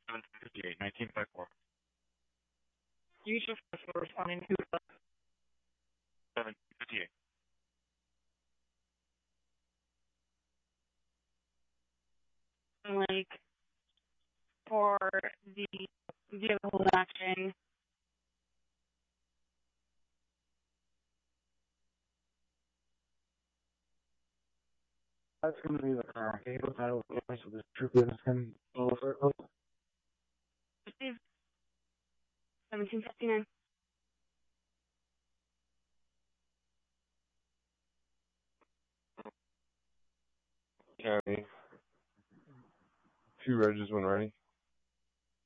1758, 1954. Future for responding to 1758. like for the vehicle action. That's going to be the car. Can you go title of place with this true business can go over it? 1759. County. 2 regs when ready.